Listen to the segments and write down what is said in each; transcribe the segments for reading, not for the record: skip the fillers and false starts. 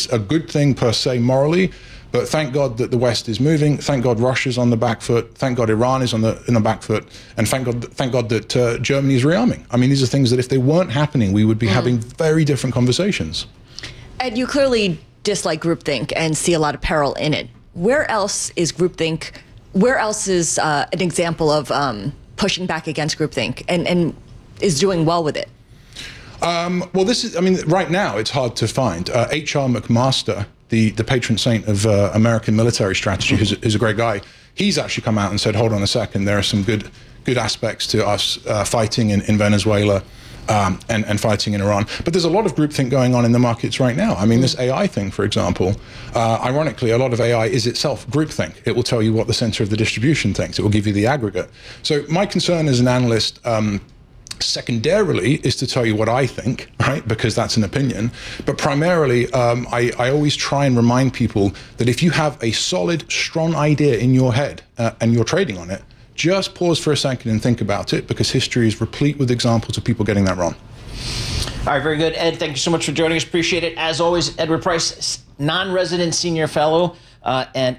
it's a good thing per se morally, but thank God that the West is moving. Thank God Russia's on the back foot. Thank God Iran is in the back foot. And thank God that Germany is rearming. I mean, these are things that if they weren't happening, we would be having very different conversations. And you clearly dislike groupthink and see a lot of peril in it. Where else is groupthink? Where else is an example of pushing back against groupthink and is doing well with it? Well, right now it's hard to find. H.R. McMaster, the patron saint of American military strategy, who's a great guy, he's actually come out and said, hold on a second, there are some good aspects to us fighting in Venezuela and fighting in Iran. But there's a lot of groupthink going on in the markets right now. I mean, this AI thing, for example, ironically, a lot of AI is itself groupthink. It will tell you what the center of the distribution thinks. It will give you the aggregate. So my concern as an analyst, secondarily, is to tell you what I think, right? Because that's an opinion. But primarily, I always try and remind people that if you have a solid, strong idea in your head and you're trading on it, just pause for a second and think about it, because history is replete with examples of people getting that wrong. All right, very good. Ed, thank you so much for joining us. Appreciate it. As always, Edward Price, non-resident senior fellow at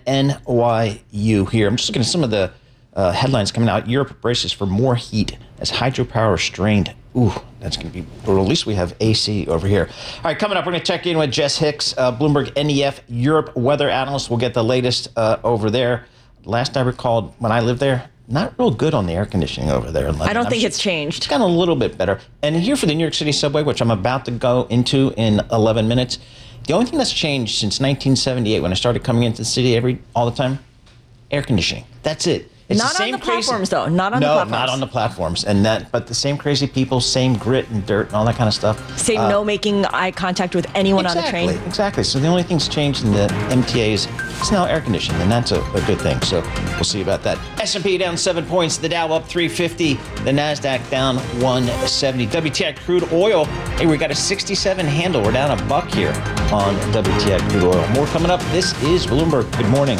NYU here. I'm just looking at some of the headlines coming out. Europe braces for more heat as hydropower strained. Ooh, that's going to be brutal. At least we have AC over here. All right, coming up, we're going to check in with Jess Hicks, Bloomberg NEF Europe weather analyst. We'll get the latest over there. Last I recalled, when I lived there, not real good on the air conditioning over there. I don't think it's changed. It's gotten a little bit better. And here for the New York City subway, which I'm about to go into in 11 minutes, the only thing that's changed since 1978, when I started coming into the city all the time, air conditioning. That's it. It's not on the platforms, though. Not on the platforms. No, not on the platforms. But the same crazy people, same grit and dirt and all that kind of stuff. Same no making eye contact with anyone on the train. Exactly. So the only thing that's changed in the MTA is it's now air conditioning, and that's a good thing. So we'll see about that. S&P down 7 points. The Dow up 350. The NASDAQ down 170. WTI crude oil. Hey, we got a 67 handle. We're down $1 here on WTI crude oil. More coming up. This is Bloomberg. Good morning.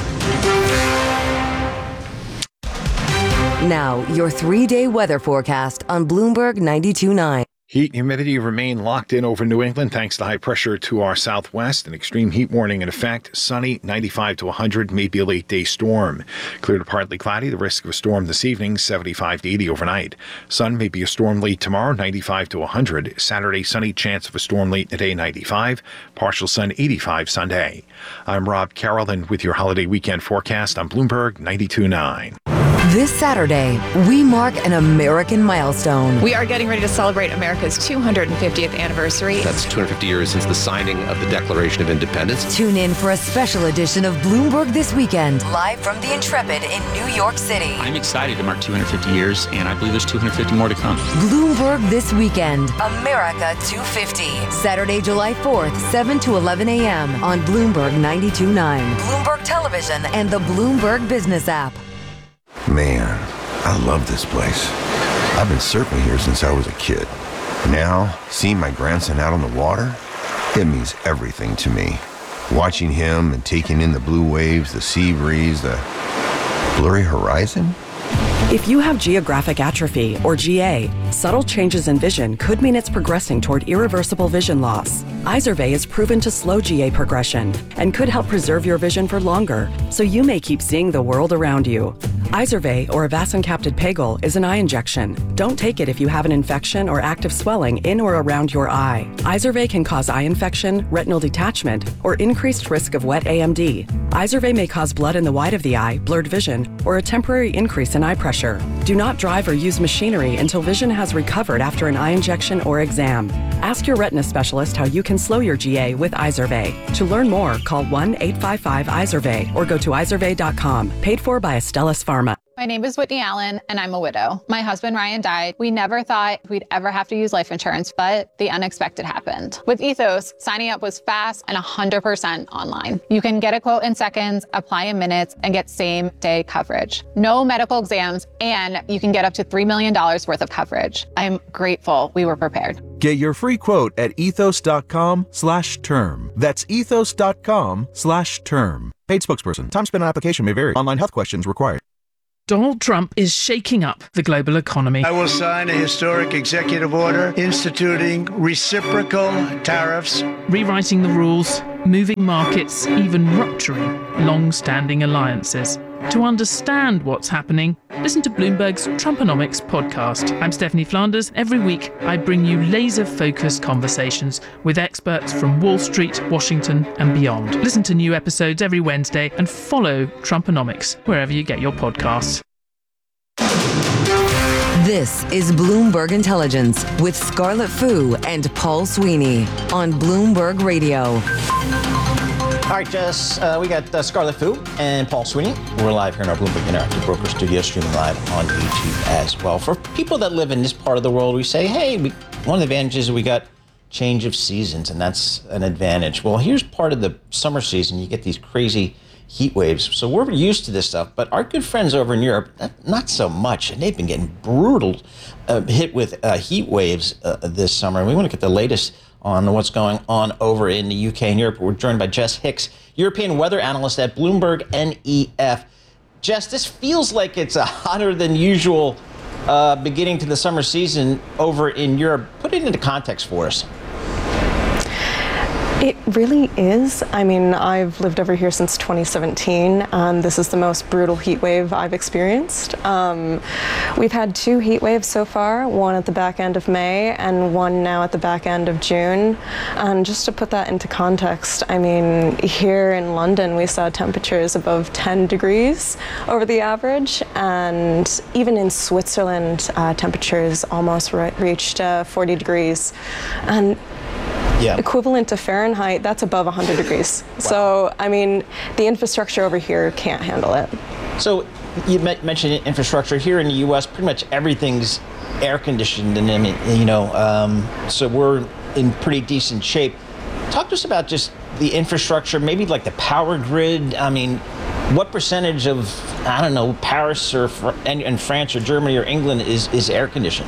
Now, your 3-day weather forecast on Bloomberg 92.9. Heat and humidity remain locked in over New England thanks to high pressure to our southwest. An extreme heat warning in effect. Sunny, 95 to 100, maybe a late day storm. Clear to partly cloudy. The risk of a storm this evening, 75 to 80 overnight. Sun may be a storm late tomorrow, 95 to 100. Saturday, sunny, chance of a storm late in the day, 95. Partial sun, 85 Sunday. I'm Rob Carroll with your holiday weekend forecast on Bloomberg 92.9. This Saturday, we mark an American milestone. We are getting ready to celebrate America's 250th anniversary. That's 250 years since the signing of the Declaration of Independence. Tune in for a special edition of Bloomberg This Weekend, live from the Intrepid in New York City. I'm excited to mark 250 years, and I believe there's 250 more to come. Bloomberg This Weekend, America 250. Saturday, July 4th, 7 to 11 a.m. on Bloomberg 92.9, Bloomberg Television, and the Bloomberg Business app. Man, I love this place. I've been surfing here since I was a kid. Now, seeing my grandson out on the water, it means everything to me. Watching him and taking in the blue waves, the sea breeze, the blurry horizon. If you have geographic atrophy, or GA, subtle changes in vision could mean it's progressing toward irreversible vision loss. Izervay is proven to slow GA progression and could help preserve your vision for longer, so you may keep seeing the world around you. Izervay, or avacincaptad pegol, is an eye injection. Don't take it if you have an infection or active swelling in or around your eye. Izervay can cause eye infection, retinal detachment, or increased risk of wet AMD. Izervay may cause blood in the white of the eye, blurred vision, or a temporary increase in eye pressure. Do not drive or use machinery until vision has recovered after an eye injection or exam. Ask your retina specialist how you can slow your GA with Izervay. To learn more, call 1-855-IZERVAY or go to izervay.com. Paid for by Astellas Pharma. My name is Whitney Allen, and I'm a widow. My husband, Ryan, died. We never thought we'd ever have to use life insurance, but the unexpected happened. With Ethos, signing up was fast and 100% online. You can get a quote in seconds, apply in minutes, and get same-day coverage. No medical exams, and you can get up to $3 million worth of coverage. I'm grateful we were prepared. Get your free quote at ethos.com/term. That's ethos.com/term. Paid spokesperson. Time spent on application may vary. Online health questions required. Donald Trump is shaking up the global economy. I will sign a historic executive order instituting reciprocal tariffs, rewriting the rules, moving markets, even rupturing long-standing alliances. To understand what's happening, listen to Bloomberg's Trumponomics podcast. I'm Stephanie Flanders. Every week, I bring you laser-focused conversations with experts from Wall Street, Washington, and beyond. Listen to new episodes every Wednesday and follow Trumponomics wherever you get your podcasts. This is Bloomberg Intelligence with Scarlett Fu and Paul Sweeney on Bloomberg Radio. All right, Jess, we got Scarlett Fu and Paul Sweeney. We're live here in our Bloomberg Interactive Broker Studio, streaming live on YouTube as well. For people that live in this part of the world, we say, hey, one of the advantages is we got change of seasons, and that's an advantage. Well, here's part of the summer season. You get these crazy heat waves. So we're used to this stuff, but our good friends over in Europe, not so much. And they've been getting brutal hit with heat waves this summer. And we want to get the latest on what's going on over in the UK and Europe. We're joined by Jess Hicks, European weather analyst at Bloomberg NEF. Jess, this feels like it's a hotter than usual beginning to the summer season over in Europe. Put it into context for us. It really is. I mean, I've lived over here since 2017. This is the most brutal heat wave I've experienced. We've had 2 heat waves so far, one at the back end of May and one now at the back end of June. And just to put that into context, I mean, here in London, we saw temperatures above 10 degrees over the average. And even in Switzerland, temperatures almost reached 40 degrees. And equivalent to Fahrenheit, that's above 100 degrees. Wow. So, I mean, the infrastructure over here can't handle it. So, you mentioned infrastructure. Here in the U.S., pretty much everything's air conditioned, and so we're in pretty decent shape. Talk to us about just the infrastructure, maybe like the power grid. I mean, what percentage of, I don't know, Paris or and France or Germany or England is air conditioned?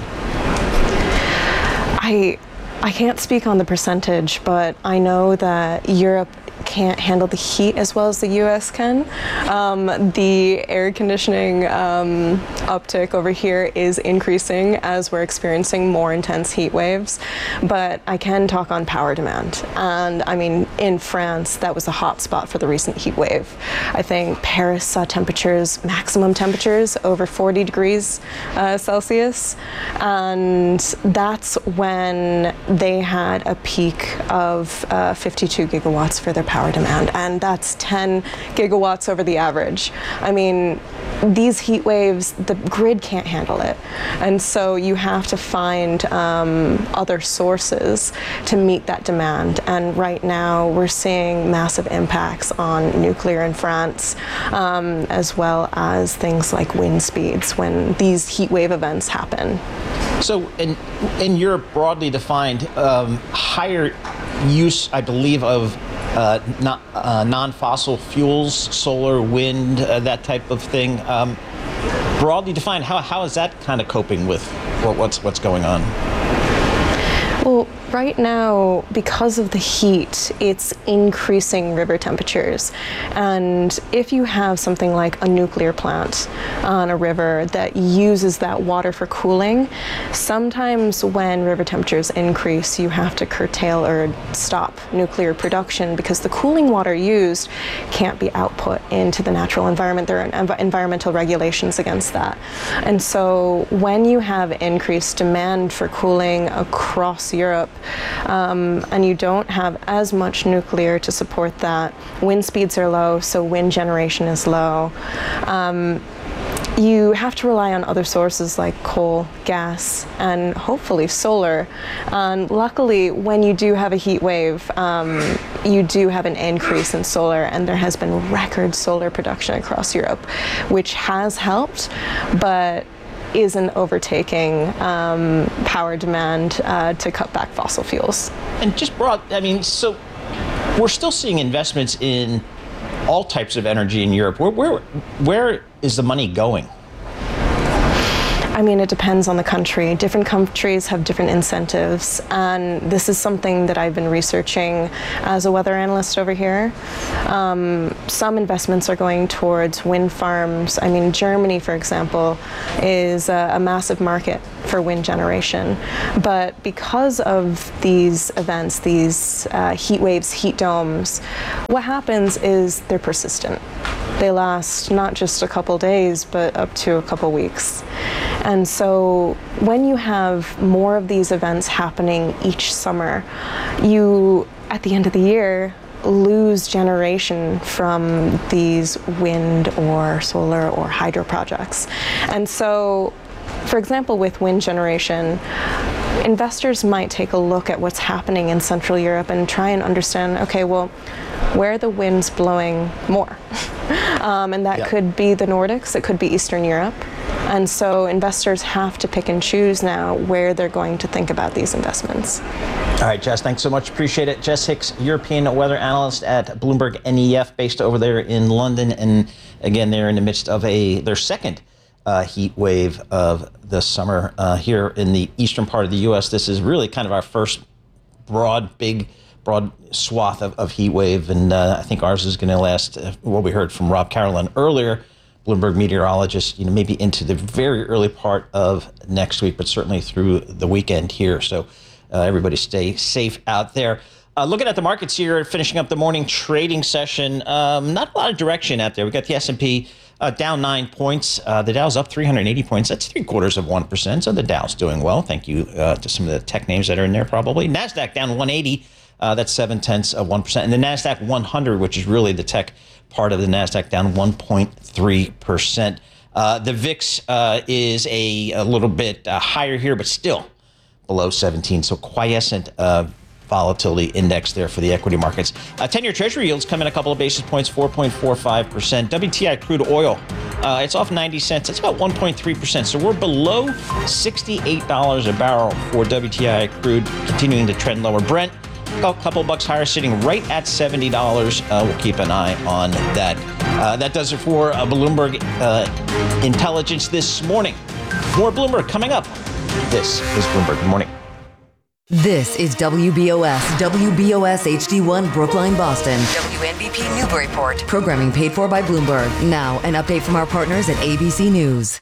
I can't speak on the percentage, but I know that Europe can't handle the heat as well as the U.S. can. The air conditioning uptick over here is increasing as we're experiencing more intense heat waves, but I can talk on power demand. And I mean, in France, that was a hot spot for the recent heat wave. I think Paris saw maximum temperatures over 40 degrees Celsius, and that's when they had a peak of 52 gigawatts for their power demand, and that's 10 gigawatts over the average. I mean, these heat waves, the grid can't handle it, and so you have to find other sources to meet that demand. And right now we're seeing massive impacts on nuclear in France, as well as things like wind speeds when these heat wave events happen. So in Europe, broadly defined, higher use, I believe, of non-fossil fuels, solar, wind, that type of thing. Broadly defined, how is that kind of coping with what's going on? Well, right now, because of the heat, it's increasing river temperatures. And if you have something like a nuclear plant on a river that uses that water for cooling, sometimes when river temperatures increase, you have to curtail or stop nuclear production because the cooling water used can't be output into the natural environment. There are environmental regulations against that. And so when you have increased demand for cooling across Europe, and you don't have as much nuclear to support that, wind speeds are low, so wind generation is low. You have to rely on other sources like coal, gas, and hopefully solar. And luckily, when you do have a heat wave, you do have an increase in solar, and there has been record solar production across Europe, which has helped, but isn't overtaking power demand to cut back fossil fuels. And just so we're still seeing investments in all types of energy in Europe. Where is the money going? I mean, it depends on the country. Different countries have different incentives, and this is something that I've been researching as a weather analyst over here. Some investments are going towards wind farms. I mean, Germany, for example, is a massive market for wind generation. But because of these events, these heat waves, heat domes, what happens is they're persistent. They last not just a couple days, but up to a couple weeks. And so when you have more of these events happening each summer, you, at the end of the year, lose generation from these wind or solar or hydro projects. And so, for example, with wind generation, investors might take a look at what's happening in Central Europe and try and understand, okay, well, where are the winds blowing more? And that could be the Nordics, it could be Eastern Europe. And so investors have to pick and choose now where they're going to think about these investments. All right, Jess, thanks so much. Appreciate it. Jess Hicks, European weather analyst at Bloomberg NEF, based over there in London. And again, they're in the midst of their second heat wave of the summer here in the eastern part of the U.S. This is really kind of our first broad swath of heat wave. And I think ours is going to last, what we heard from Rob Carolan earlier, Bloomberg meteorologist, maybe into the very early part of next week, but certainly through the weekend here. So everybody stay safe out there. Looking at the markets here, finishing up the morning trading session, not a lot of direction out there. We got the S&P down 9 points. The Dow's up 380 points. That's 0.75%. So the Dow's doing well. Thank you to some of the tech names that are in there probably. NASDAQ down 180. That's 0.7%. And the NASDAQ 100, which is really the tech part of the NASDAQ, down 1.3%. The VIX is a little bit higher here, but still below 17. So quiescent volatility index there for the equity markets. 10-year Treasury yields come in a couple of basis points, 4.45%. WTI crude oil, it's off 90 cents. It's about 1.3%. So we're below $68 a barrel for WTI crude, continuing to trend lower. Brent, a couple bucks higher, sitting right at $70. We'll keep an eye on that. That does it for Bloomberg Intelligence this morning. More Bloomberg coming up. This is Bloomberg Good Morning. This is WBOS HD1 Brookline, Boston. WNBP Newburyport. Programming paid for by Bloomberg. Now, an update from our partners at ABC News.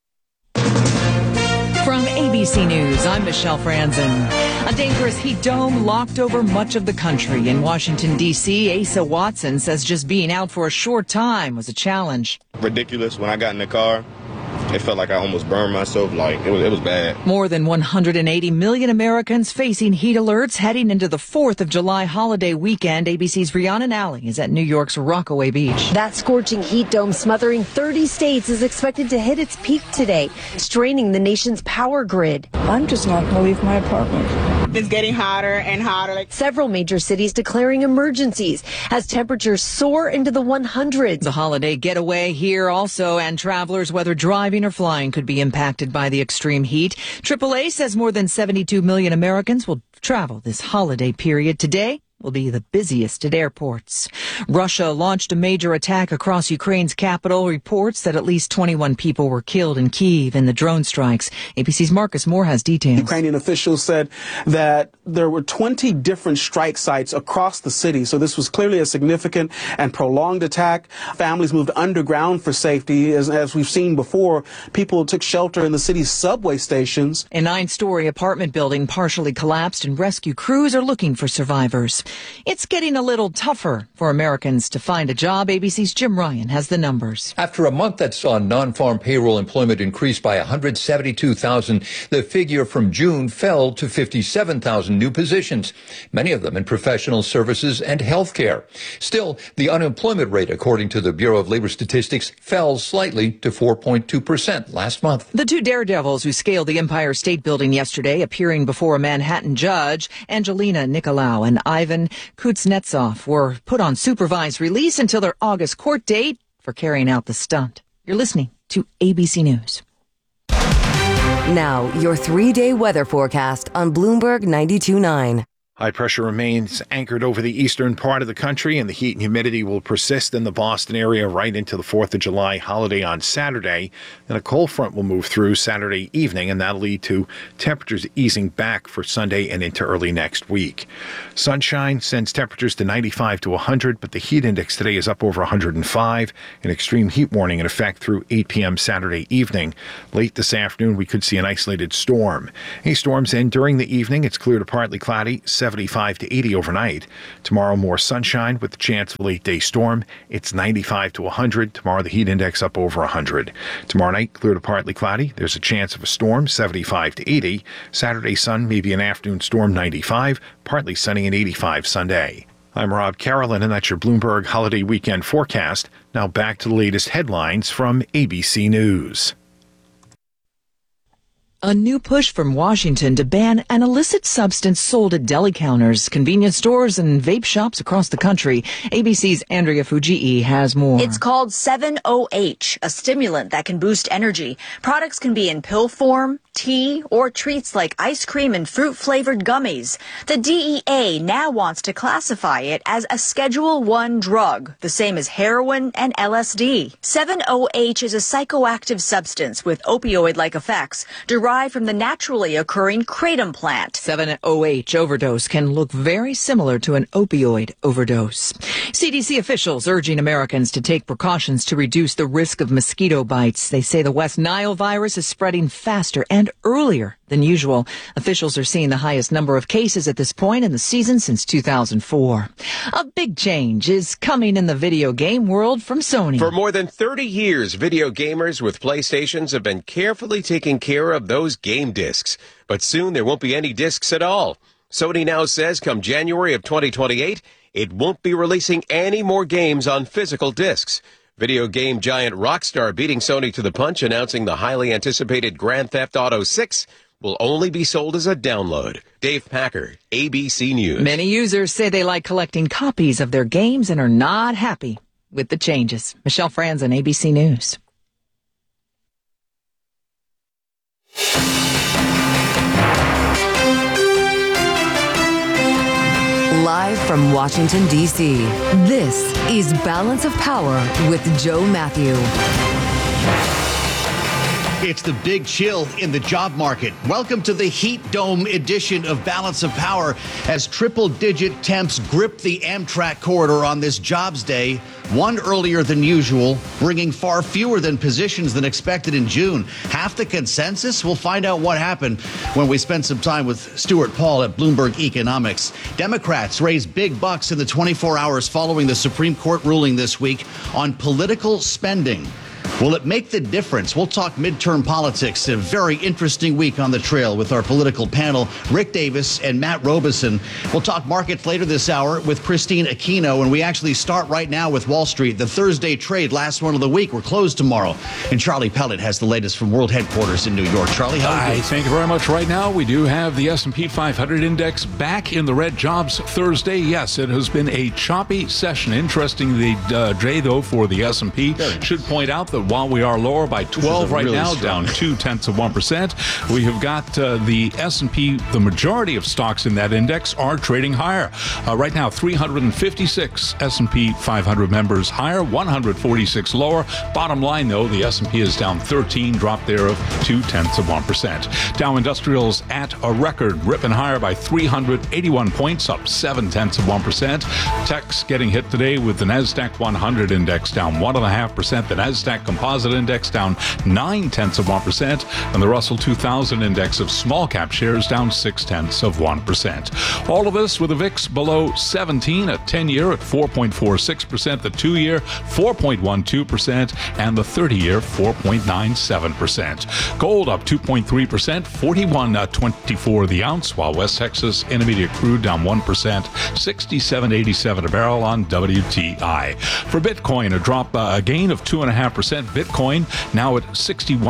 From ABC News, I'm Michelle Franzen. A dangerous heat dome locked over much of the country. In Washington, D.C., Asa Watson says just being out for a short time was a challenge. Ridiculous. When I got in the car, it felt like I almost burned myself. Like, it was bad. More than 180 million Americans facing heat alerts heading into the 4th of July holiday weekend. ABC's Rhiannon Alley is at New York's Rockaway Beach. That scorching heat dome smothering 30 states is expected to hit its peak today, straining the nation's power grid. I'm just not going to leave my apartment. It's getting hotter and hotter. Several major cities declaring emergencies as temperatures soar into the 100s. The holiday getaway here also, and travelers, whether driving or flying, could be impacted by the extreme heat. AAA says more than 72 million Americans will travel this holiday period. Today will be the busiest at airports. Russia launched a major attack across Ukraine's capital. Reports that at least 21 people were killed in Kyiv in the drone strikes. ABC's Marcus Moore has details. Ukrainian officials said that there were 20 different strike sites across the city. So this was clearly a significant and prolonged attack. Families moved underground for safety. As we've seen before, people took shelter in the city's subway stations. A 9-story apartment building partially collapsed, and rescue crews are looking for survivors. It's getting a little tougher for Americans to find a job. ABC's Jim Ryan has the numbers. After a month that saw non-farm payroll employment increase by 172,000, the figure from June fell to 57,000 new positions, many of them in professional services and healthcare. Still, the unemployment rate, according to the Bureau of Labor Statistics, fell slightly to 4.2% last month. The two daredevils who scaled the Empire State Building yesterday, appearing before a Manhattan judge, Angelina Nicolau and Ivan Kuznetsov, were put on supervised release until their August court date for carrying out the stunt. You're listening to ABC News. Now, your 3-day weather forecast on Bloomberg 92.9. High pressure remains anchored over the eastern part of the country, and the heat and humidity will persist in the Boston area right into the 4th of July holiday on Saturday. Then a cold front will move through Saturday evening, and that'll lead to temperatures easing back for Sunday and into early next week. Sunshine sends temperatures to 95 to 100, but the heat index today is up over 105. An extreme heat warning in effect through 8 p.m. Saturday evening. Late this afternoon, we could see an isolated storm. Any storms end during the evening. It's clear to partly cloudy. 75 to 80 overnight. Tomorrow, more sunshine with the chance of a late-day storm. It's 95 to 100. Tomorrow, the heat index up over 100. Tomorrow night, clear to partly cloudy. There's a chance of a storm, 75 to 80. Saturday, sun, maybe an afternoon storm, 95. Partly sunny and 85 Sunday. I'm Rob Carolyn, and that's your Bloomberg Holiday Weekend forecast. Now back to the latest headlines from ABC News. A new push from Washington to ban an illicit substance sold at deli counters, convenience stores, and vape shops across the country. ABC's Andrea Fujii has more. It's called 7-OH, a stimulant that can boost energy. Products can be in pill form, tea, or treats like ice cream and fruit-flavored gummies. The DEA now wants to classify it as a Schedule I drug, the same as heroin and LSD. 7-OH is a psychoactive substance with opioid-like effects derived from the naturally occurring kratom plant. 7-OH overdose can look very similar to an opioid overdose. CDC officials urging Americans to take precautions to reduce the risk of mosquito bites. They say the West Nile virus is spreading faster and earlier than usual. Officials are seeing the highest number of cases at this point in the season since 2004. A big change is coming in the video game world from Sony. For more than 30 years, video gamers with PlayStations have been carefully taking care of those game discs. But soon there won't be any discs at all. Sony now says come January of 2028, it won't be releasing any more games on physical discs. Video game giant Rockstar beating Sony to the punch, announcing the highly anticipated Grand Theft Auto 6 will only be sold as a download. Dave Packer, ABC News. Many users say they like collecting copies of their games and are not happy with the changes. Michelle Franzen, ABC News. Live from Washington, D.C., this is Balance of Power with Joe Matthew. It's the big chill in the job market. Welcome to the Heat Dome edition of Balance of Power as triple-digit temps grip the Amtrak corridor on this jobs day, one earlier than usual, bringing far fewer positions than expected in June. Half the consensus? We'll find out what happened when we spend some time with Stuart Paul at Bloomberg Economics. Democrats raised big bucks in the 24 hours following the Supreme Court ruling this week on political spending. Will it make the difference? We'll talk midterm politics. A very interesting week on the trail with our political panel, Rick Davis and Matt Robeson. We'll talk markets later this hour with Christine Aquino, and we actually start right now with Wall Street. The Thursday trade, last one of the week. We're closed tomorrow. And Charlie Pellet has the latest from World Headquarters in New York. Charlie, how are you? Thank you very much. Right now, we do have the S&P 500 index back in the red. Jobs Thursday. Yes, it has been a choppy session. Interesting the day, though, for the S&P. Should point out that while we are lower by 12 right now, down 0.2%, we have got the S&P, the majority of stocks in that index are trading higher. Right now, 356 S&P 500 members higher, 146 lower. Bottom line, though, the S&P is down 13, drop there of 0.2%. Dow Industrials at a record, ripping higher by 381 points, up 0.7%. Tech's getting hit today with the NASDAQ 100 index down 1.5%. The NASDAQ Composite Index down 0.9%, and the Russell 2000 Index of small cap shares down 0.6%. All of this with a VIX below 17, a 10-year at 4.46%, the 2-year 4.12%, and the 30-year 4.97%. Gold up 2.3%, $41.24 the ounce, while West Texas Intermediate crude down 1%, $67.87 a barrel on WTI. For Bitcoin, a drop, a gain of 2.5%. Bitcoin now at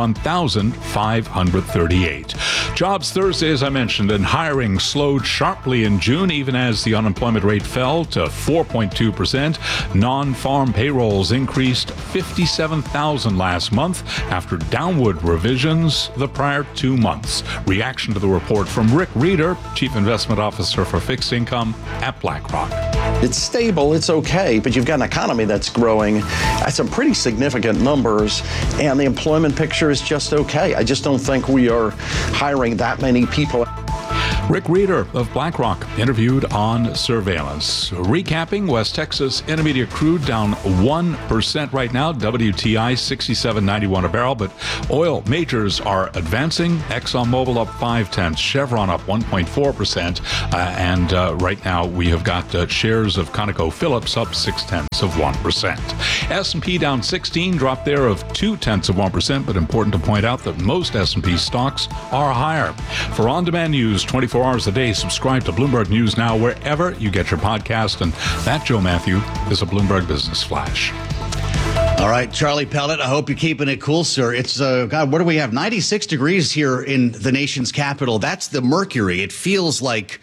61,538. Jobs Thursday, as I mentioned, and hiring slowed sharply in June, even as the unemployment rate fell to 4.2%. Non-farm payrolls increased 57,000 last month after downward revisions the prior 2 months. Reaction to the report from Rick Reeder, Chief Investment Officer for Fixed Income at BlackRock. It's stable, it's okay, but you've got an economy that's growing at some pretty significant numbers, and the employment picture is just okay. I just don't think we are hiring that many people. Rick Reeder of BlackRock interviewed on surveillance. Recapping, West Texas Intermediate crude down 1% right now. WTI $67.91 a barrel, but oil majors are advancing. ExxonMobil up 0.5, Chevron up 1.4%, and right now we have got shares of ConocoPhillips up 0.6%. S&P down 16, drop there of 0.2%, but important to point out that most S&P stocks are higher. For on-demand news 24 hours a day, subscribe to Bloomberg News Now wherever you get your podcast. And that, Joe Matthew, is a Bloomberg Business Flash. All right, Charlie Pellet, I hope you're keeping it cool, sir. It's, God, what do we have? 96 degrees here in the nation's capital. That's the mercury. It feels like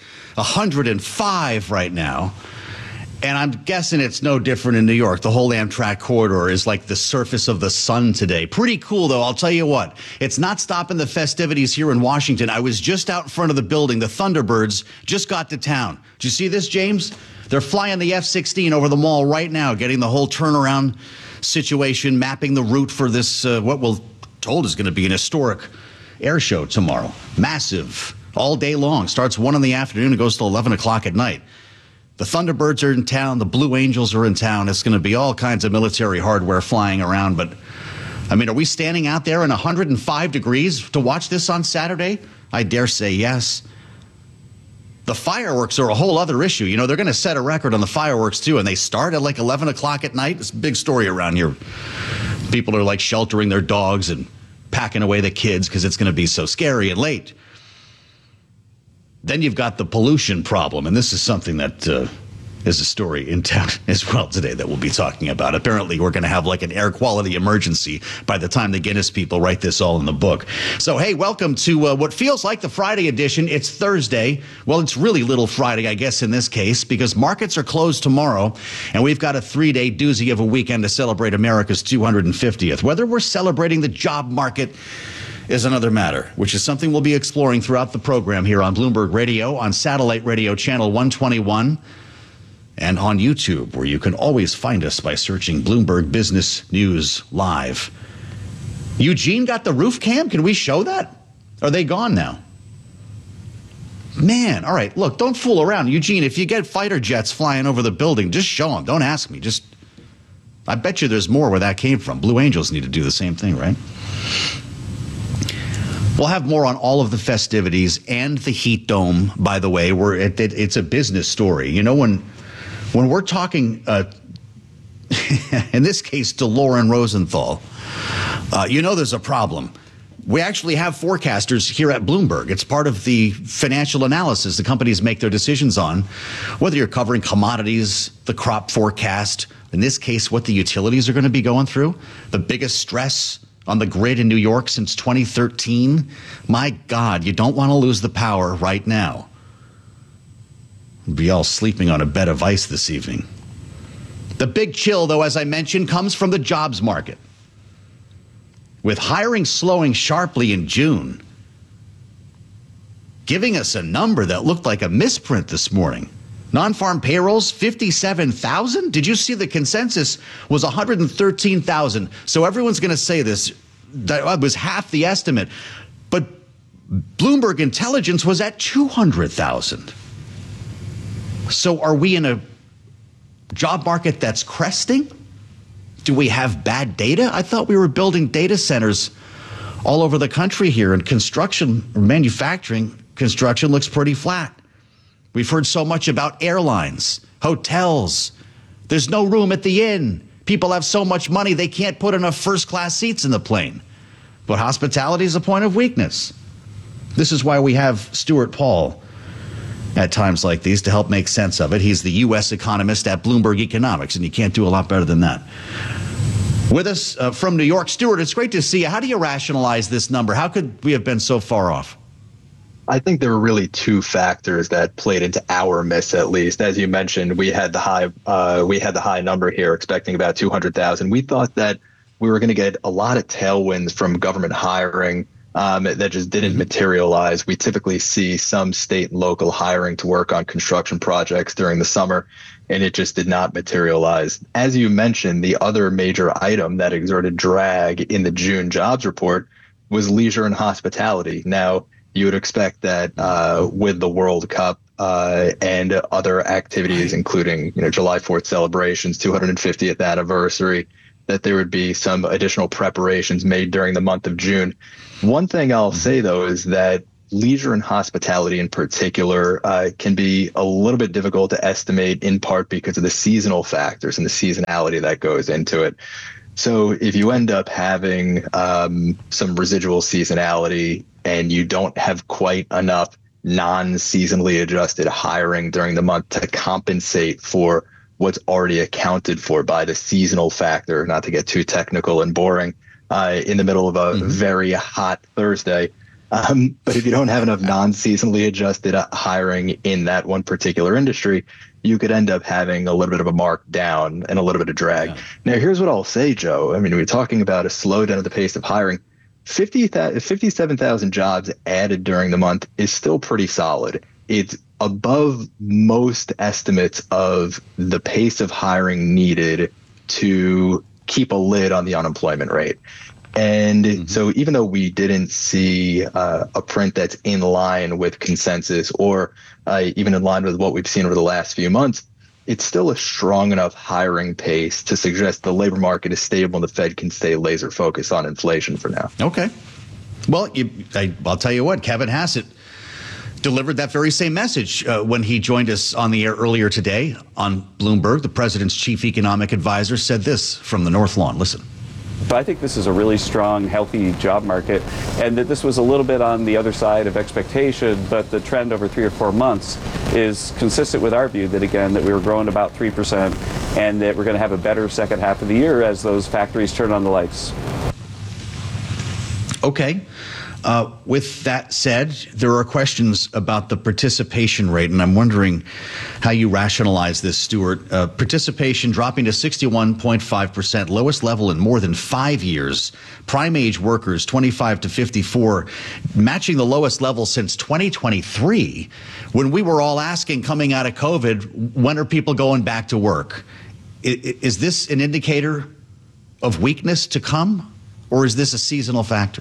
105 right now. And I'm guessing it's no different in New York. The whole Amtrak corridor is like the surface of the sun today. Pretty cool, though. I'll tell you what. It's not stopping the festivities here in Washington. I was just out in front of the building. The Thunderbirds just got to town. Did you see this, James? They're flying the F-16 over the mall right now, getting the whole turnaround situation, mapping the route for this, what we're told is going to be an historic air show tomorrow. Massive, all day long. Starts 1 in the afternoon and goes till 11 o'clock at night. The Thunderbirds are in town. The Blue Angels are in town. It's going to be all kinds of military hardware flying around. But, I mean, are we standing out there in 105 degrees to watch this on Saturday? I dare say yes. The fireworks are a whole other issue. You know, they're going to set a record on the fireworks, too, and they start at like 11 o'clock at night. It's a big story around here. People are like sheltering their dogs and packing away the kids because it's going to be so scary and late. Then you've got the pollution problem, and this is something that is a story in town as well today that we'll be talking about. Apparently, we're going to have like an air quality emergency by the time the Guinness people write this all in the book. So, hey, welcome to what feels like the Friday edition. It's Thursday. Well, it's really Little Friday, I guess, in this case, because markets are closed tomorrow, and we've got a 3-day doozy of a weekend to celebrate America's 250th. Whether we're celebrating the job market is another matter, which is something we'll be exploring throughout the program here on Bloomberg Radio, on satellite radio channel 121, and on YouTube, where you can always find us by searching Bloomberg Business News Live. Eugene got the roof cam? Can we show that? Are they gone now? Man, all right, look, don't fool around. Eugene, if you get fighter jets flying over the building, just show them. Don't ask me. I bet you there's more where that came from. Blue Angels need to do the same thing, right? We'll have more on all of the festivities and the heat dome, by the way. It's a business story. You know, when we're talking, in this case, to Lauren Rosenthal, you know there's a problem. We actually have forecasters here at Bloomberg. It's part of the financial analysis the companies make their decisions on, whether you're covering commodities, the crop forecast, in this case, what the utilities are going to be going through, the biggest stress on the grid in New York since 2013. My God, you don't want to lose the power right now. We'll be all sleeping on a bed of ice this evening. The big chill, though, as I mentioned, comes from the jobs market. With hiring slowing sharply in June, giving us a number that looked like a misprint this morning. Non-farm payrolls, 57,000? Did you see the consensus was 113,000? So everyone's going to say this, that was half the estimate. But Bloomberg Intelligence was at 200,000. So are we in a job market that's cresting? Do we have bad data? I thought we were building data centers all over the country here, and manufacturing construction looks pretty flat. We've heard so much about airlines, hotels. There's no room at the inn. People have so much money they can't put enough first-class seats in the plane. But hospitality is a point of weakness. This is why we have Stuart Paul at times like these to help make sense of it. He's the U.S. economist at Bloomberg Economics, and you can't do a lot better than that. With us from New York, Stuart, it's great to see you. How do you rationalize this number? How could we have been so far off? I think there were really two factors that played into our miss, at least. As you mentioned, we had the high number here, expecting about 200,000. We thought that we were going to get a lot of tailwinds from government hiring that just didn't materialize. We typically see some state and local hiring to work on construction projects during the summer, and it just did not materialize. As you mentioned, the other major item that exerted drag in the June jobs report was leisure and hospitality. Now, you would expect that with the World Cup and other activities, including July 4th celebrations, 250th anniversary, that there would be some additional preparations made during the month of June. One thing I'll say, though, is that leisure and hospitality in particular can be a little bit difficult to estimate, in part because of the seasonal factors and the seasonality that goes into it. So if you end up having some residual seasonality and you don't have quite enough non-seasonally adjusted hiring during the month to compensate for what's already accounted for by the seasonal factor, not to get too technical and boring, in the middle of a very hot Thursday. But if you don't have enough non-seasonally adjusted hiring in that one particular industry, you could end up having a little bit of a markdown and a little bit of drag. Yeah. Now, here's what I'll say, Joe. I mean, we're talking about a slowdown of the pace of hiring. 57,000 jobs added during the month is still pretty solid. It's above most estimates of the pace of hiring needed to keep a lid on the unemployment rate. And so even though we didn't see a print that's in line with consensus or even in line with what we've seen over the last few months, it's still a strong enough hiring pace to suggest the labor market is stable and the Fed can stay laser focused on inflation for now. Okay. Well, I'll tell you what, Kevin Hassett delivered that very same message when he joined us on the air earlier today on Bloomberg. The president's chief economic advisor said this from the North Lawn. Listen. But I think this is a really strong, healthy job market, and that this was a little bit on the other side of expectation, but the trend over 3 or 4 months is consistent with our view that, again, that we were growing about 3% and that we're going to have a better second half of the year as those factories turn on the lights. Okay. With that said, there are questions about the participation rate, and I'm wondering how you rationalize this, Stuart. Participation dropping to 61.5%, lowest level in more than 5 years. Prime age workers, 25 to 54, matching the lowest level since 2023, when we were all asking, coming out of COVID, when are people going back to work? Is this an indicator of weakness to come, or is this a seasonal factor?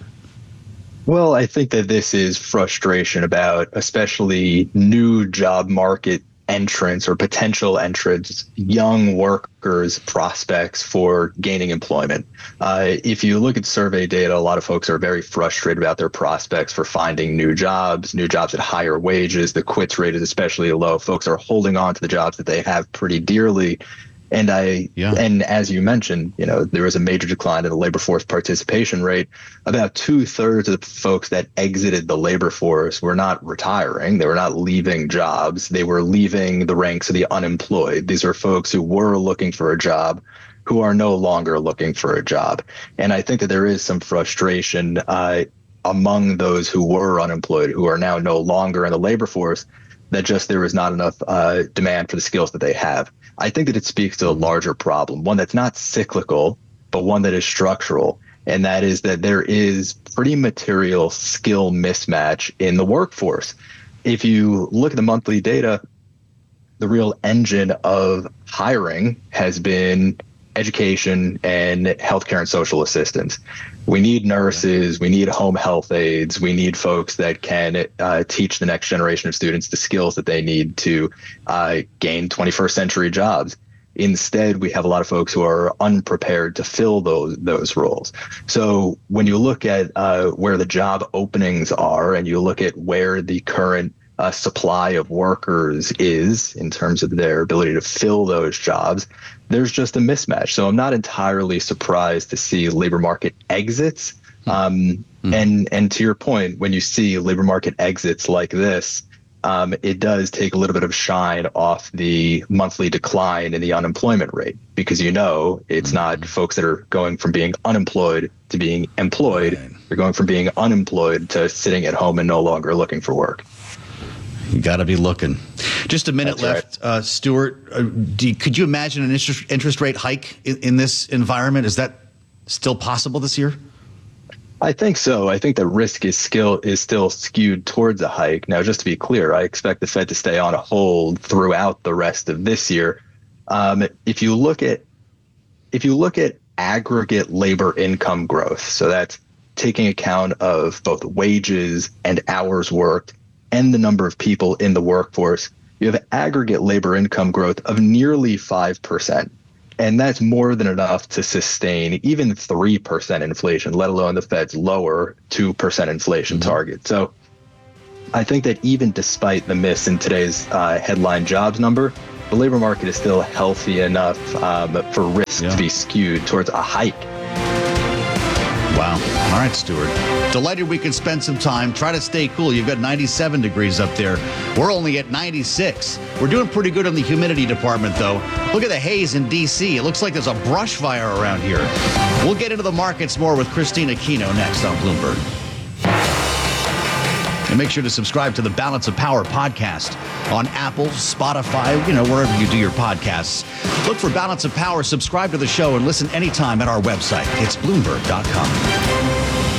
Well, I think that this is frustration about especially new job market entrants or potential entrants, young workers' prospects for gaining employment. If you look at survey data, a lot of folks are very frustrated about their prospects for finding new jobs at higher wages. The quits rate is especially low. Folks are holding on to the jobs that they have pretty dearly. And and as you mentioned, there was a major decline in the labor force participation rate. About 2/3 of the folks that exited the labor force were not retiring. They were not leaving jobs. They were leaving the ranks of the unemployed. These are folks who were looking for a job, who are no longer looking for a job. And I think that there is some frustration among those who were unemployed, who are now no longer in the labor force, that just there is not enough demand for the skills that they have. I think that it speaks to a larger problem, one that's not cyclical, but one that is structural. And that is that there is pretty material skill mismatch in the workforce. If you look at the monthly data, the real engine of hiring has been education and healthcare and social assistance. We need nurses, we need home health aides, we need folks that can teach the next generation of students the skills that they need to gain 21st century jobs. Instead, we have a lot of folks who are unprepared to fill those roles. So when you look at where the job openings are and you look at where the current supply of workers is in terms of their ability to fill those jobs, there's just a mismatch. So I'm not entirely surprised to see labor market exits. And to your point, when you see labor market exits like this, it does take a little bit of shine off the monthly decline in the unemployment rate, because it's not folks that are going from being unemployed to being employed. They're going from being unemployed to sitting at home and no longer looking for work. You got to be looking. Just a minute That's left. Stuart, could you imagine an interest rate hike in this environment? Is that still possible this year? I think so. I think the risk is still skewed towards a hike. Now, just to be clear, I expect the Fed to stay on a hold throughout the rest of this year. If you look at aggregate labor income growth, so that's taking account of both wages and hours worked and the number of people in the workforce, you have aggregate labor income growth of nearly 5%. And that's more than enough to sustain even 3% inflation, let alone the Fed's lower 2% inflation target. So I think that even despite the miss in today's headline jobs number, the labor market is still healthy enough for risk to be skewed towards a hike. Wow. All right, Stuart. Delighted we could spend some time. Try to stay cool. You've got 97 degrees up there. We're only at 96. We're doing pretty good on the humidity department, though. Look at the haze in D.C. It looks like there's a brush fire around here. We'll get into the markets more with Christina Aquino next on Bloomberg. And make sure to subscribe to the Balance of Power podcast on Apple, Spotify, wherever you do your podcasts. Look for Balance of Power, subscribe to the show, and listen anytime at our website. It's Bloomberg.com.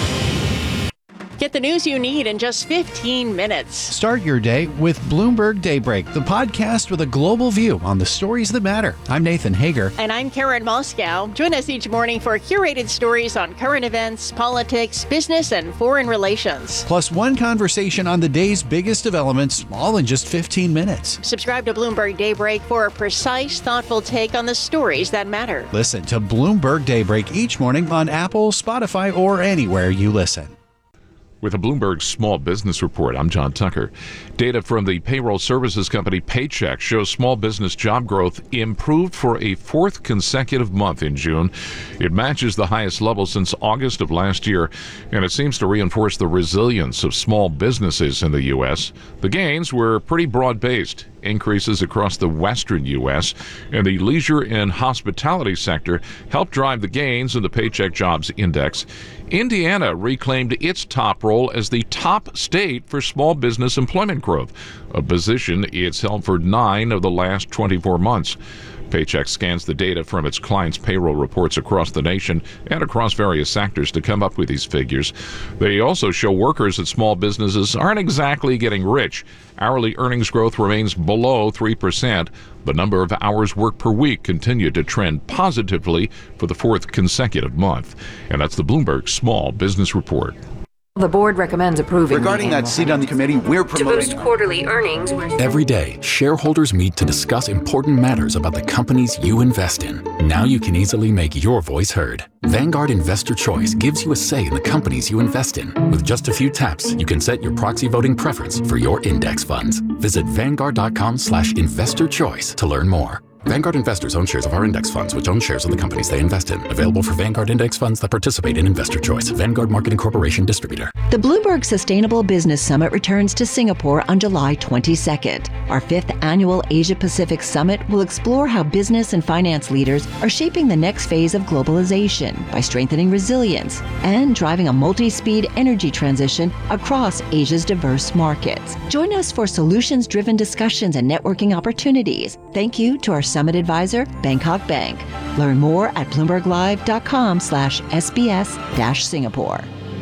Get the news you need in just 15 minutes. Start your day with Bloomberg Daybreak, the podcast with a global view on the stories that matter. I'm Nathan Hager. And I'm Karen Moscow. Join us each morning for curated stories on current events, politics, business, and foreign relations. Plus one conversation on the day's biggest developments, all in just 15 minutes. Subscribe to Bloomberg Daybreak for a precise, thoughtful take on the stories that matter. Listen to Bloomberg Daybreak each morning on Apple, Spotify, or anywhere you listen. With a Bloomberg Small Business Report, I'm John Tucker. Data from the payroll services company Paychex shows small business job growth improved for a fourth consecutive month in June. It matches the highest level since August of last year, and it seems to reinforce the resilience of small businesses in the U.S. The gains were pretty broad-based. Increases across the western U.S. and the leisure and hospitality sector helped drive the gains in the Paycheck Jobs Index. Indiana reclaimed its top role as the top state for small business employment growth, a position it's held for 9 of the last 24 months. Paychex scans the data from its clients' payroll reports across the nation and across various sectors to come up with these figures. They also show workers at small businesses aren't exactly getting rich. Hourly earnings growth remains below 3%. The number of hours worked per week continued to trend positively for the fourth consecutive month. And that's the Bloomberg Small Business Report. The board recommends approving. Regarding that seat on the committee, we're promoting. To boost quarterly earnings. Every day, shareholders meet to discuss important matters about the companies you invest in. Now you can easily make your voice heard. Vanguard Investor Choice gives you a say in the companies you invest in. With just a few taps, you can set your proxy voting preference for your index funds. Visit Vanguard.com/investorchoice to learn more. Vanguard investors own shares of our index funds, which own shares of the companies they invest in. Available for Vanguard index funds that participate in Investor Choice. Vanguard Marketing Corporation distributor. The Bloomberg Sustainable Business Summit returns to Singapore on July 22nd. Our 5th annual Asia-Pacific Summit will explore how business and finance leaders are shaping the next phase of globalization by strengthening resilience and driving a multi-speed energy transition across Asia's diverse markets. Join us for solutions-driven discussions and networking opportunities. Thank you to our Summit advisor, Bangkok Bank. Learn more at bloomberglive.com/SBS-Singapore.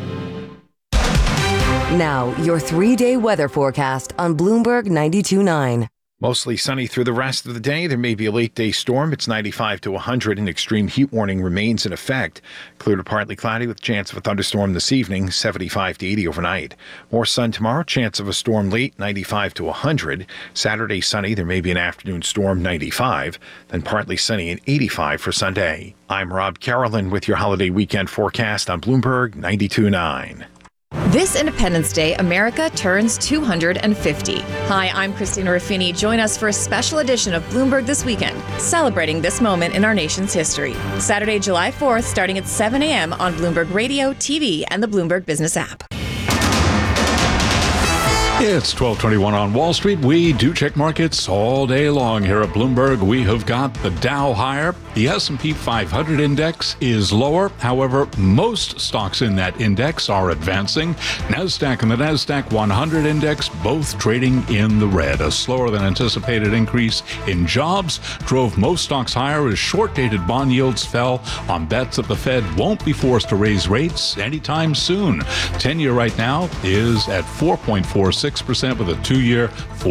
Now, your 3-day weather forecast on Bloomberg 92.9. Mostly sunny through the rest of the day. There may be a late-day storm. It's 95 to 100. An extreme heat warning remains in effect. Clear to partly cloudy with chance of a thunderstorm this evening, 75 to 80 overnight. More sun tomorrow. Chance of a storm late, 95 to 100. Saturday sunny. There may be an afternoon storm, 95. Then partly sunny and 85 for Sunday. I'm Rob Carolyn with your holiday weekend forecast on Bloomberg 92.9. This Independence Day, America turns 250. Hi, I'm Christina Ruffini. Join us for a special edition of Bloomberg This Weekend, celebrating this moment in our nation's history. Saturday, July 4th, starting at 7 a.m. on Bloomberg Radio, TV, and the Bloomberg Business app. It's 12:21 on Wall Street. We do check markets all day long here at Bloomberg. We have got the Dow higher. The S&P 500 index is lower. However, most stocks in that index are advancing. NASDAQ and the NASDAQ 100 index both trading in the red. A slower than anticipated increase in jobs drove most stocks higher as short-dated bond yields fell on bets that the Fed won't be forced to raise rates anytime soon. 10-year right now is at 4.46% with a 2-year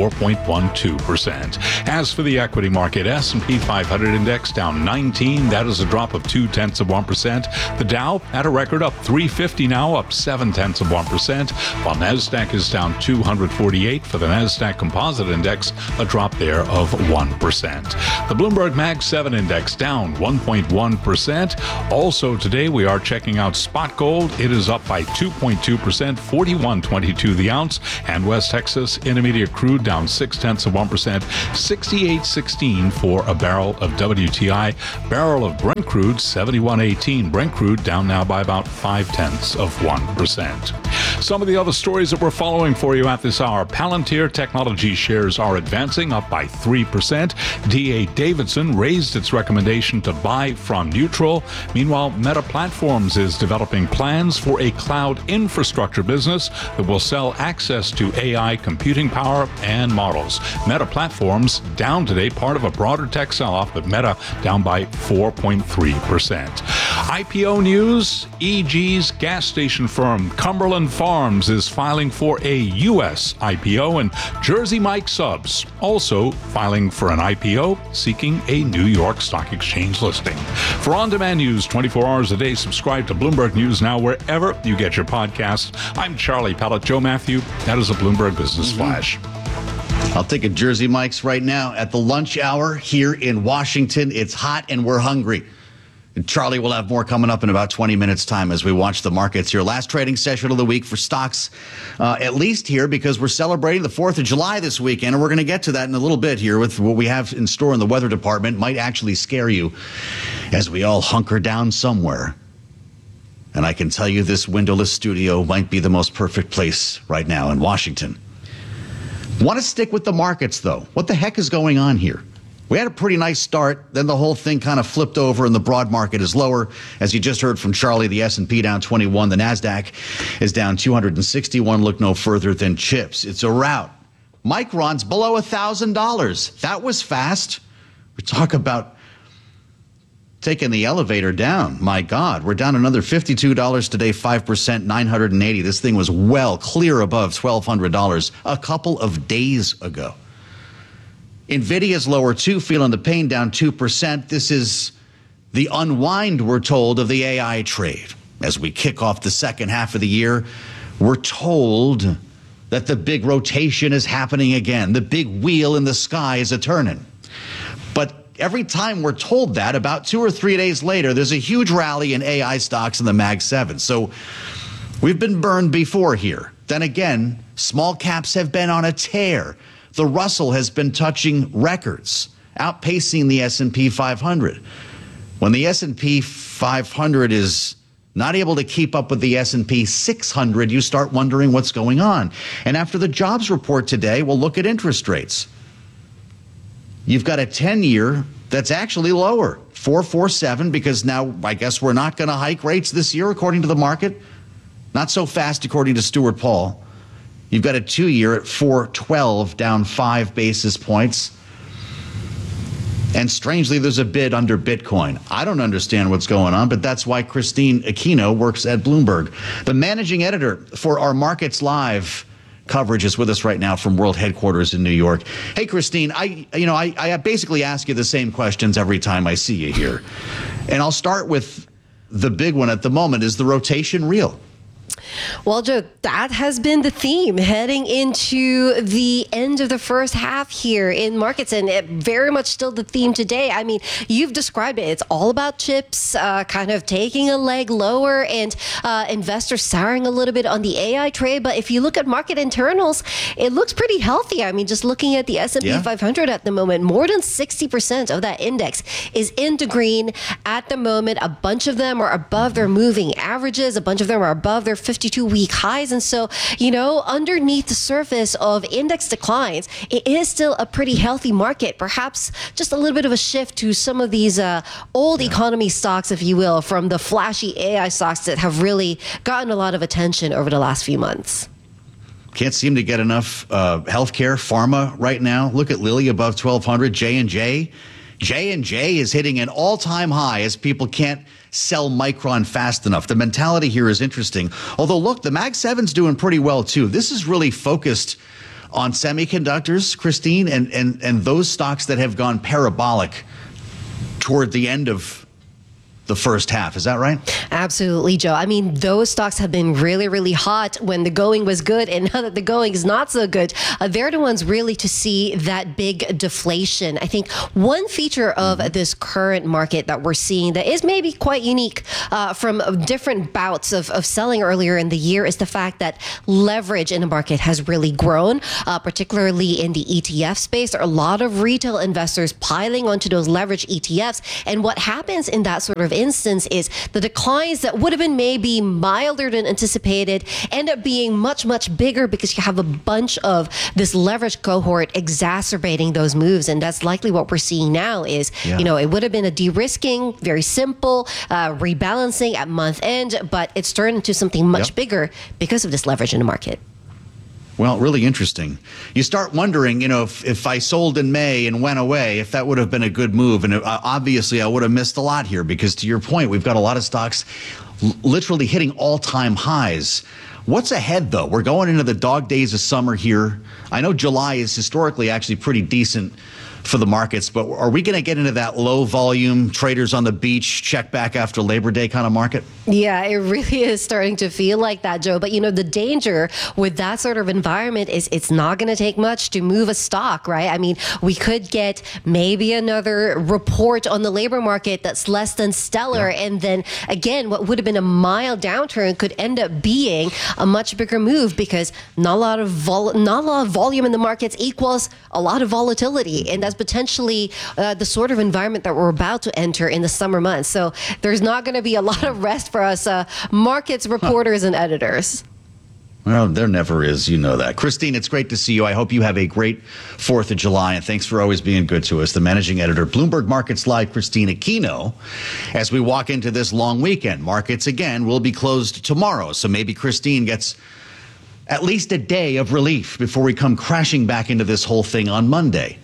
4.12%. As for the equity market, S&P 500 index down 19. That is a drop of 0.2%. The Dow at a record up 350 now, up 0.7%, while NASDAQ is down 248 for the NASDAQ Composite Index, a drop there of 1%. The Bloomberg Mag 7 Index down 1.1%. Also today, we are checking out spot gold. It is up by 2.2%, 41.22 the ounce, and West Texas Intermediate crude down 0.6%, 68.16 for a barrel of WTI. Barrel of Brent crude 71.18. Brent crude down now by about 0.5%. Some of the other stories that we're following for you at this hour: Palantir Technology shares are advancing, up by 3%. D.A. Davidson raised its recommendation to buy from neutral. Meanwhile, Meta Platforms is developing plans for a cloud infrastructure business that will sell access to AI computing power and models. Meta Platforms down today, part of a broader tech sell-off, but Meta down by 4.3%. IPO news: EG's gas station firm Cumberland Farms is filing for a U.S. IPO, and Jersey Mike Subs also filing for an IPO, seeking a New York Stock Exchange listing. For on-demand news 24 hours a day, subscribe to Bloomberg News Now wherever you get your podcasts. I'm Charlie Pellet. Joe Matthew, that is a Bloomberg Business Flash. I'll take a Jersey Mike's right now at the lunch hour here in Washington. It's hot and we're hungry. And Charlie will have more coming up in about 20 minutes' time as we watch the markets here. Last trading session of the week for stocks, at least here, because we're celebrating the 4th of July this weekend, and we're going to get to that in a little bit here with what we have in store in the weather department. Might actually scare you as we all hunker down somewhere. And I can tell you this windowless studio might be the most perfect place right now in Washington. Want to stick with the markets, though. What the heck is going on here? We had a pretty nice start, then the whole thing kind of flipped over and the broad market is lower. As you just heard from Charlie, the S&P down 21, the NASDAQ is down 261. Look no further than chips. It's a rout. Micron's below $1,000. That was fast. We talk about taking the elevator down. My God, we're down another $52 today, 5%, 980. This thing was well clear above $1,200 a couple of days ago. NVIDIA's lower too, feeling the pain, down 2%. This is the unwind, we're told, of the AI trade. As we kick off the second half of the year, we're told that the big rotation is happening again. The big wheel in the sky is a-turning. But every time we're told that, about 2 or 3 days later, there's a huge rally in AI stocks in the Mag 7. So we've been burned before here. Then again, small caps have been on a tear. The Russell has been touching records, outpacing the S&P 500. When the S&P 500 is not able to keep up with the S&P 600, you start wondering what's going on. And after the jobs report today, we'll look at interest rates. You've got a 10-year that's actually lower, 4.47, because now I guess we're not going to hike rates this year, according to the market. Not so fast, according to Stuart Paul. You've got a 2-year at 4.12, down 5 basis points. And strangely, there's a bid under Bitcoin. I don't understand what's going on, but that's why Christine Aquino works at Bloomberg. The managing editor for our Markets Live coverage is with us right now from world headquarters in New York. Hey, Christine, I basically ask you the same questions every time I see you here. And I'll start with the big one at the moment. Is the rotation real? Well, Joe, that has been the theme heading into the end of the first half here in markets, and it very much still the theme today. I mean, you've described it. It's all about chips kind of taking a leg lower and investors souring a little bit on the AI trade. But if you look at market internals, it looks pretty healthy. I mean, just looking at the S&P 500 at the moment, more than 60% of that index is into green at the moment. A bunch of them are above their moving averages. A bunch of them are above their 50 52-week highs. And so, underneath the surface of index declines, it is still a pretty healthy market. Perhaps just a little bit of a shift to some of these old economy stocks, if you will, from the flashy AI stocks that have really gotten a lot of attention over the last few months. Can't seem to get enough healthcare, pharma right now. Look at Lilly above 1,200, J&J. J&J is hitting an all-time high as people can't sell Micron fast enough. The mentality here is interesting. Although, look, the Mag 7's doing pretty well, too. This is really focused on semiconductors, Christine, and those stocks that have gone parabolic toward the end of the first half. Is that right? Absolutely, Joe. I mean, those stocks have been really, really hot when the going was good, and now that the going is not so good, they're the ones really to see that big deflation. I think one feature of this current market that we're seeing that is maybe quite unique from different bouts of selling earlier in the year is the fact that leverage in the market has really grown, particularly in the ETF space. There are a lot of retail investors piling onto those leverage ETFs, and what happens in that sort of instance is the declines that would have been maybe milder than anticipated end up being much, much bigger because you have a bunch of this leverage cohort exacerbating those moves. And that's likely what we're seeing now is, it would have been a de-risking, very simple rebalancing at month end, but it's turned into something much bigger because of this leverage in the market. Well, really interesting. You start wondering, if I sold in May and went away, if that would have been a good move. And obviously, I would have missed a lot here because, to your point, we've got a lot of stocks literally hitting all-time highs. What's ahead, though? We're going into the dog days of summer here. I know July is historically actually pretty decent for the markets, but are we going to get into that low volume traders on the beach check back after Labor Day kind of market? Yeah, it really is starting to feel like that, Joe. But the danger with that sort of environment is it's not going to take much to move a stock, right? I mean, we could get maybe another report on the labor market that's less than stellar. And then again, what would have been a mild downturn could end up being a much bigger move because not a lot of volume in the markets equals a lot of volatility. And that's potentially the sort of environment that we're about to enter in the summer months. So there's not going to be a lot of rest for us markets reporters and editors. Well, there never is. You know that. Christine, it's great to see you. I hope you have a great 4th of July, and thanks for always being good to us. The managing editor, Bloomberg Markets Live, Christine Aquino. As we walk into this long weekend, markets again will be closed tomorrow. So maybe Christine gets at least a day of relief before we come crashing back into this whole thing on Monday.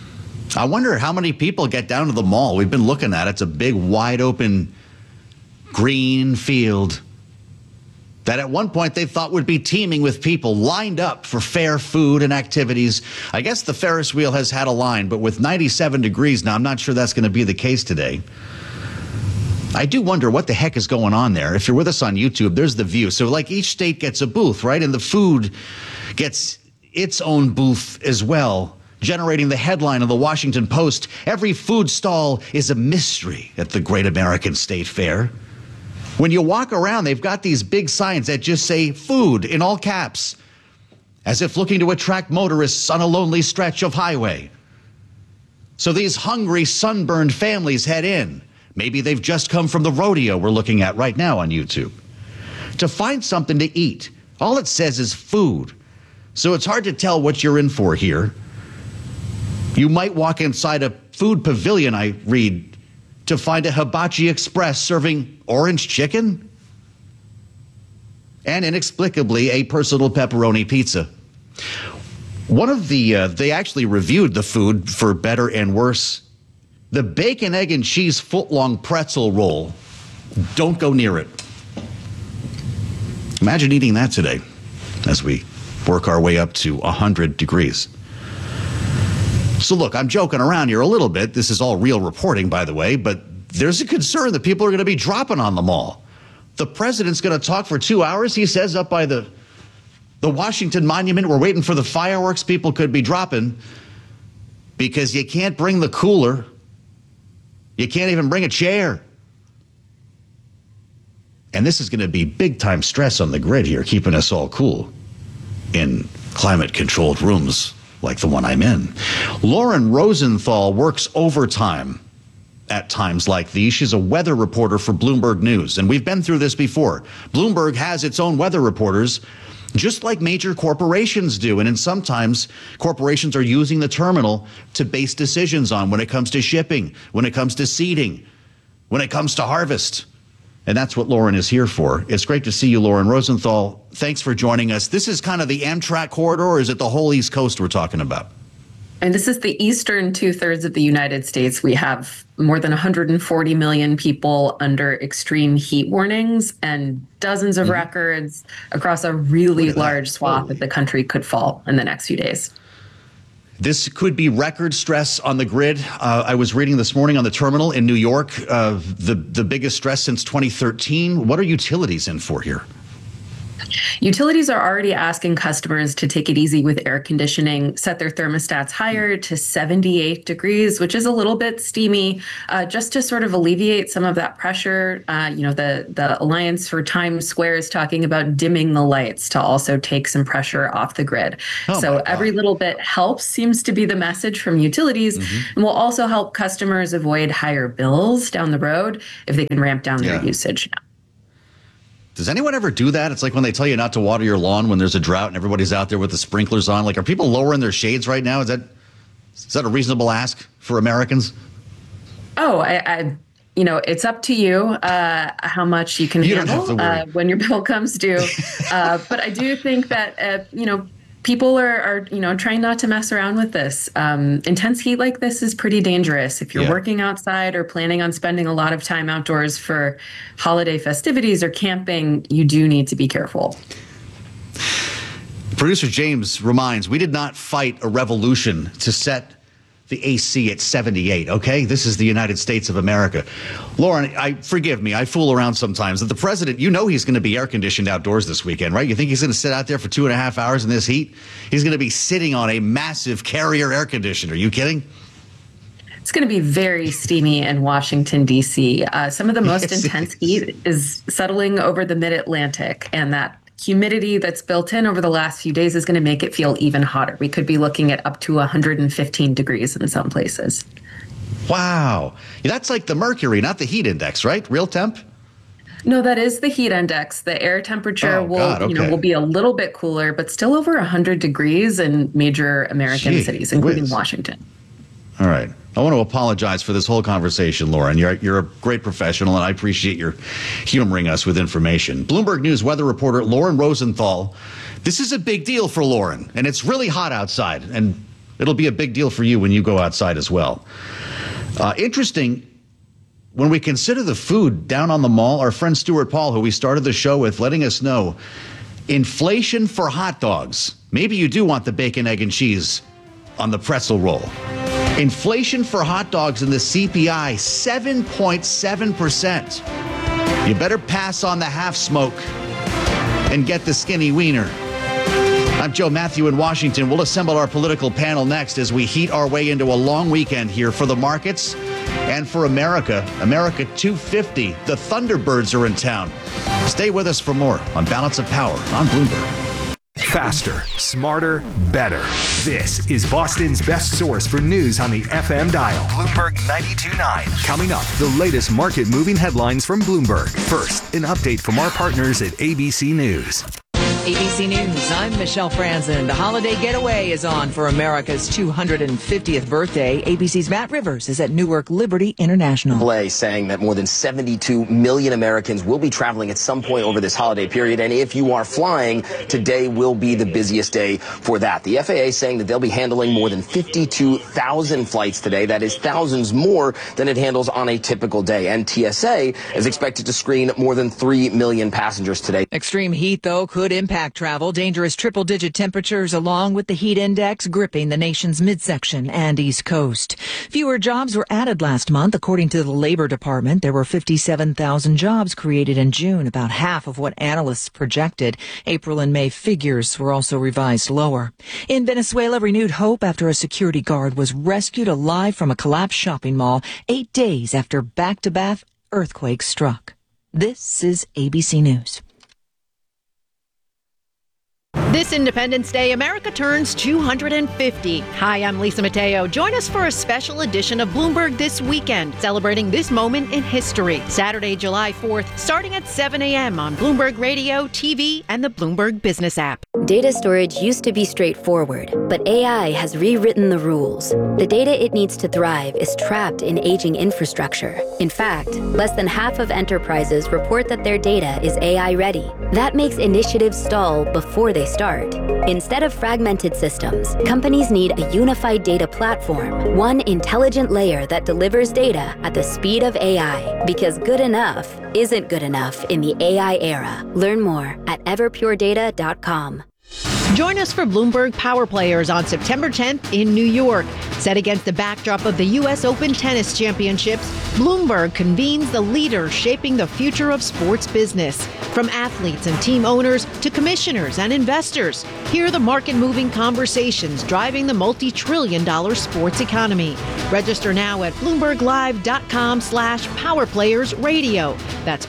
I wonder how many people get down to the mall. We've been looking at it. It's a big, wide open green field that at one point they thought would be teeming with people lined up for fair food and activities. I guess the Ferris wheel has had a line, but with 97 degrees now, I'm not sure that's going to be the case today. I do wonder what the heck is going on there. If you're with us on YouTube, there's the view. So like each state gets a booth, right? And the food gets its own booth as well, generating the headline of the Washington Post. Every food stall is a mystery at the Great American State Fair. When you walk around, they've got these big signs that just say food in all caps, as if looking to attract motorists on a lonely stretch of highway. So these hungry, sunburned families head in. Maybe they've just come from the rodeo we're looking at right now on YouTube, to find something to eat. All it says is food. So it's hard to tell what you're in for here. You might walk inside a food pavilion, I read, to find a Hibachi Express serving orange chicken and inexplicably a personal pepperoni pizza. One of they actually reviewed the food for better and worse. The bacon, egg, and cheese foot-long pretzel roll. Don't go near it. Imagine eating that today as we work our way up to 100 degrees. So look, I'm joking around here a little bit. This is all real reporting, by the way, but there's a concern that people are going to be dropping on the mall. The president's going to talk for 2 hours, he says, up by the Washington Monument. We're waiting for the fireworks. People could be dropping because you can't bring the cooler. You can't even bring a chair. And this is going to be big-time stress on the grid here, keeping us all cool in climate-controlled rooms like the one I'm in. Lauren Rosenthal works overtime at times like these. She's a weather reporter for Bloomberg News, and we've been through this before. Bloomberg has its own weather reporters, just like major corporations do. And sometimes corporations are using the terminal to base decisions on when it comes to shipping, when it comes to seeding, when it comes to harvest. And that's what Lauren is here for. It's great to see you, Lauren Rosenthal. Thanks for joining us. This is kind of the Amtrak corridor, or is it the whole East Coast we're talking about? And this is the eastern 2/3 of the United States. We have more than 140 million people under extreme heat warnings, and dozens of records across a really large swath of the country could fall in the next few days. This could be record stress on the grid. I was reading this morning on the terminal in New York, the biggest stress since 2013. What are utilities in for here? Utilities are already asking customers to take it easy with air conditioning, set their thermostats higher to 78 degrees, which is a little bit steamy, just to sort of alleviate some of that pressure. The Alliance for Times Square is talking about dimming the lights to also take some pressure off the grid. So every little bit helps, seems to be the message from utilities, and will also help customers avoid higher bills down the road if they can ramp down their usage now. Does anyone ever do that? It's like when they tell you not to water your lawn when there's a drought and everybody's out there with the sprinklers on. Like, are people lowering their shades right now? Is that a reasonable ask for Americans? Oh, it's up to you how much you can handle when your bill comes due. But I do think that, people are trying not to mess around with this. Intense heat like this is pretty dangerous. If you're working outside or planning on spending a lot of time outdoors for holiday festivities or camping, you do need to be careful. Producer James reminds, we did not fight a revolution to set the AC at 78, okay? This is the United States of America. Lauren, forgive me, I fool around sometimes. The president, he's going to be air-conditioned outdoors this weekend, right? You think he's going to sit out there for 2.5 hours in this heat? He's going to be sitting on a massive Carrier air conditioner. Are you kidding? It's going to be very steamy in Washington, D.C. Some of the most intense heat is settling over the mid-Atlantic, and that humidity that's built in over the last few days is going to make it feel even hotter. We could be looking at up to 115 degrees in some places. Wow. That's like the mercury, not the heat index, right? Real temp? No, that is the heat index. The air temperature will be a little bit cooler, but still over 100 degrees in major American cities, including Washington. All right. I want to apologize for this whole conversation, Lauren. You're a great professional, and I appreciate your humoring us with information. Bloomberg News weather reporter Lauren Rosenthal. This is a big deal for Lauren, and it's really hot outside, and it'll be a big deal for you when you go outside as well. Interesting, when we consider the food down on the mall, our friend Stuart Paul, who we started the show with, letting us know, inflation for hot dogs. Maybe you do want the bacon, egg, and cheese on the pretzel roll. Inflation for hot dogs in the CPI, 7.7%. You better pass on the half smoke and get the skinny wiener. I'm Joe Matthew in Washington. We'll assemble our political panel next as we heat our way into a long weekend here for the markets and for America. America 250. The Thunderbirds are in town. Stay with us for more on Balance of Power on Bloomberg. Faster, smarter, better. This is Boston's best source for news on the FM dial. Bloomberg 92.9. Coming up, the latest market-moving headlines from Bloomberg. First, an update from our partners at ABC News. ABC News, I'm Michelle Franzen. The holiday getaway is on for America's 250th birthday. ABC's Matt Rivers is at Newark Liberty International. AAA saying that more than 72 million Americans will be traveling at some point over this holiday period. And if you are flying, today will be the busiest day for that. The FAA saying that they'll be handling more than 52,000 flights today. That is thousands more than it handles on a typical day. And TSA is expected to screen more than 3 million passengers today. Extreme heat, though, could impact travel. Dangerous triple-digit temperatures along with the heat index gripping the nation's midsection and East Coast. Fewer jobs were added last month. According to the Labor Department, there were 57,000 jobs created in June, about half of what analysts projected. April and May figures were also revised lower. In Venezuela, renewed hope after a security guard was rescued alive from a collapsed shopping mall 8 days after back-to-back earthquakes struck. This is ABC News. This Independence Day, America turns 250. Hi, I'm Lisa Mateo. Join us for a special edition of Bloomberg This Weekend, celebrating this moment in history. Saturday, July 4th, starting at 7 a.m. on Bloomberg Radio, TV, and the Bloomberg Business app. Data storage used to be straightforward, but AI has rewritten the rules. The data it needs to thrive is trapped in aging infrastructure. In fact, less than half of enterprises report that their data is AI ready. That makes initiatives stall before they start. Instead of fragmented systems, companies need a unified data platform, one intelligent layer that delivers data at the speed of AI. Because good enough isn't good enough in the AI era. Learn more at everpuredata.com. Join us for Bloomberg Power Players on September 10th in New York. Set against the backdrop of the U.S. Open Tennis Championships, Bloomberg convenes the leaders shaping the future of sports business. From athletes and team owners to commissioners and investors, hear the market-moving conversations driving the multi-trillion-dollar sports economy. Register now at BloombergLive.com/PowerPlayersRadio. That's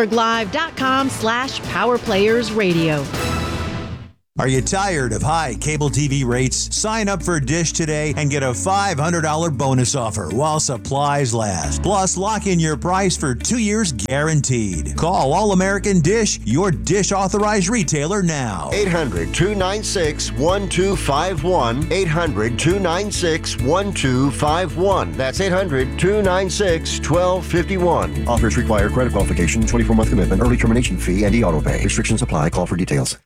BloombergLive.com/PowerPlayersRadio. Are you tired of high cable TV rates? Sign up for Dish today and get a $500 bonus offer while supplies last. Plus, lock in your price for 2 years guaranteed. Call All American Dish, your Dish authorized retailer now. 800-296-1251. 800-296-1251. That's 800-296-1251. Offers require credit qualification, 24-month commitment, early termination fee, and e-auto pay. Restrictions apply. Call for details.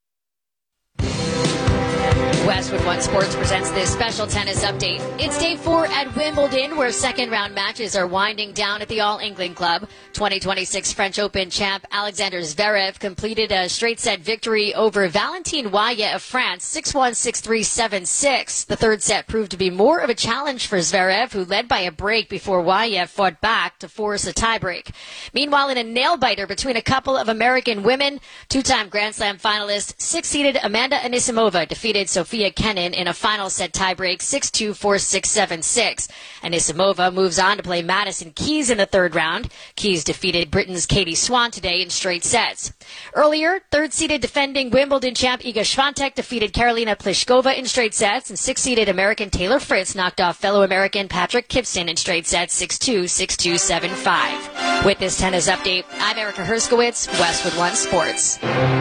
Westwood One Sports presents this special tennis update. It's day 4 at Wimbledon, where second-round matches are winding down at the All England Club. 2026 French Open champ Alexander Zverev completed a straight-set victory over Valentin Waya of France, 6-1, 6-3, 7-6. The third set proved to be more of a challenge for Zverev, who led by a break before Waya fought back to force a tiebreak. Meanwhile, in a nail-biter between a couple of American women, two-time Grand Slam finalist, six-seeded Amanda Anisimova defeated Sofia Kenin in a final set tiebreak 6-2, 4-6, 7-6. Anisimova moves on to play Madison Keys in the third round. Keys defeated Britain's Katie Swan today in straight sets. Earlier, third-seeded defending Wimbledon champ Iga Swiatek defeated Karolina Pliskova in straight sets, and six-seeded American Taylor Fritz knocked off fellow American Patrick Kipson in straight sets 6-2, 6-2, 7-5. With this tennis update, I'm Erica Herskowitz, Westwood One Sports.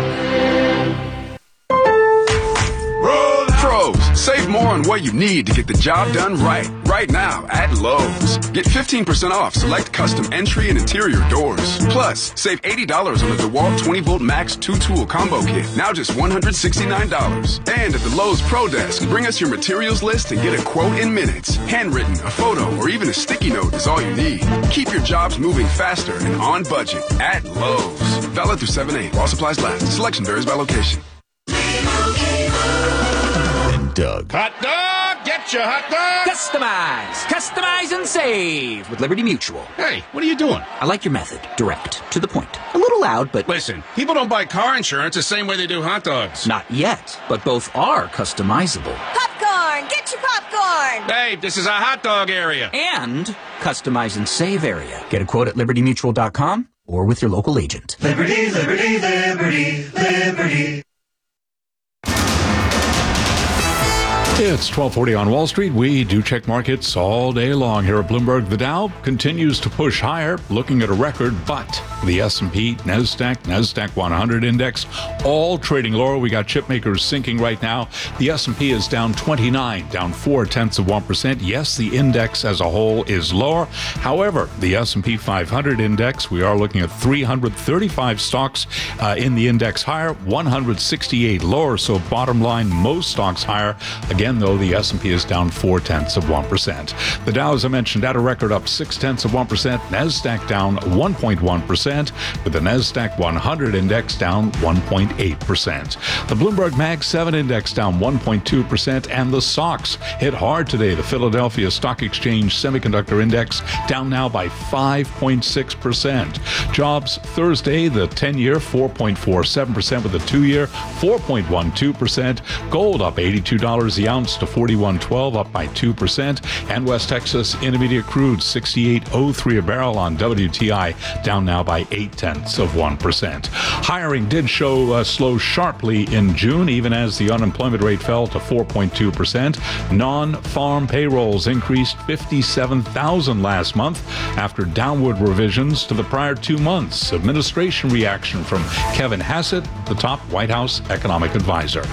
Pros, save more on what you need to get the job done right now at Lowe's. Get 15% off select custom entry and interior doors. Plus, save $80 on the DeWalt 20-volt Max 2-tool combo kit, now just $169. And at the Lowe's Pro Desk, bring us your materials list and get a quote in minutes. Handwritten, a photo, or even a sticky note is all you need. Keep your jobs moving faster and on budget at Lowe's. Valid through 7/8 while supplies last. Selection varies by location. Doug. Hot dog! Get your hot dog! Customize and save with Liberty Mutual. Hey, what are you doing? I like your method. Direct. To the point. A little loud, but... Listen, people don't buy car insurance the same way they do hot dogs. Not yet, but both are customizable. Popcorn! Get your popcorn! Hey, this is a hot dog area. And customize and save area. Get a quote at libertymutual.com or with your local agent. Liberty, liberty, liberty, liberty. It's 12:40 on Wall Street. We do check markets all day long here at Bloomberg. The Dow continues to push higher, looking at a record, but the S&P, NASDAQ 100 index, all trading lower. We got chip makers sinking right now. The S&P is down 29, down 0.4%. Yes, the index as a whole is lower. However, the S&P 500 index, we are looking at 335 stocks in the index higher, 168 lower. So bottom line, most stocks higher. Again, though, the S&P is down 0.4%. The Dow, as I mentioned, at a record up 0.6%. NASDAQ down 1.1%, with the NASDAQ 100 index down 1.8%. The Bloomberg Mag 7 index down 1.2%, and the SOX hit hard today. The Philadelphia Stock Exchange Semiconductor Index down now by 5.6%. Jobs Thursday, the 10-year 4.47%, with the 2-year 4.12%. Gold up $82 the ounce to $41.12, up by 2%. And West Texas Intermediate crude 68.03 a barrel on WTI, down now by by 0.8%. Hiring did slow sharply in June, even as the unemployment rate fell to 4.2%. Non-farm payrolls increased 57,000 last month after downward revisions to the prior 2 months. Administration reaction from Kevin Hassett, the top White House economic advisor.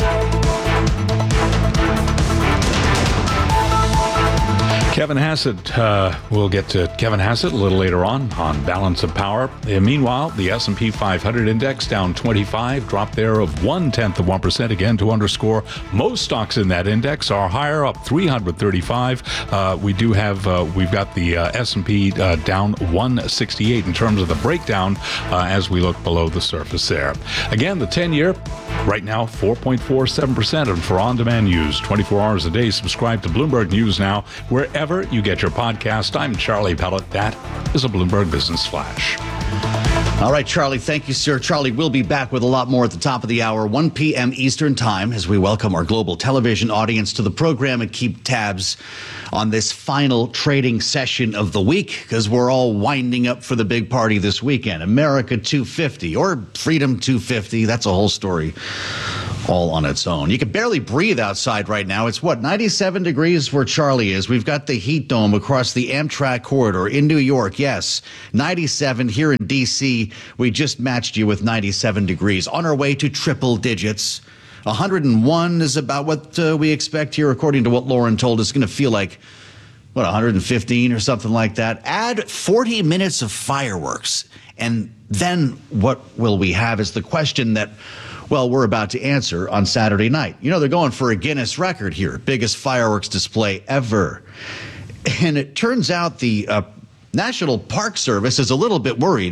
Kevin Hassett, we'll get to Kevin Hassett a little later on Balance of Power. Meanwhile, the S&P 500 index down 25, drop there of 0.1%, again to underscore most stocks in that index are higher, up 335. We've got the S&P down 168 in terms of the breakdown as we look below the surface there. Again, the 10-year right now 4.47%, and for on-demand news 24 hours a day, subscribe to Bloomberg News Now wherever you get your podcast. I'm Charlie Pellet. That is a Bloomberg Business Flash. All right, Charlie, thank you, sir. Charlie will be back with a lot more at the top of the hour, 1 p.m. Eastern Time, as we welcome our global television audience to the program and keep tabs on this final trading session of the week, because we're all winding up for the big party this weekend. America 250 or Freedom 250. That's a whole story all on its own. You can barely breathe outside right now. It's 97 degrees where Charlie is. We've got the heat dome across the Amtrak corridor in New York. Yes, 97 here in D.C. We just matched you with 97 degrees on our way to triple digits. 101 is about what we expect here, according to what Lauren told us. It's going to feel like, 115 or something like that. Add 40 minutes of fireworks. And then what will we have is the question that, well, we're about to answer on Saturday night. You know, they're going for a Guinness record here. Biggest fireworks display ever. And it turns out the National Park Service is a little bit worried